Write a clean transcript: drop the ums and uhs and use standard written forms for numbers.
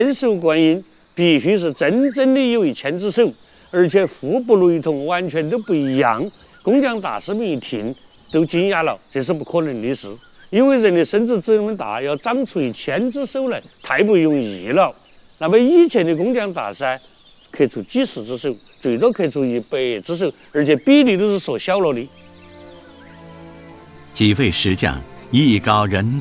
千手观音必须是真正的有1000只手，而且互不雷同，完全都不一样。工匠大师们一听都惊讶了，这是不可能的事，因为人的身子这么大，要长出1000只手来，太不容易了。那么以前的工匠大师刻出几十只手，最多刻出100只手，而且比例都是缩小了的。 几位石匠艺高人